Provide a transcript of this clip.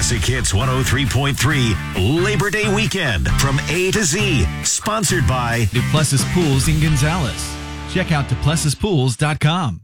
Classic Hits 103.3 Labor Day weekend from A to Z. Sponsored by Duplessis Pools in Gonzales. Check out duplessispools.com.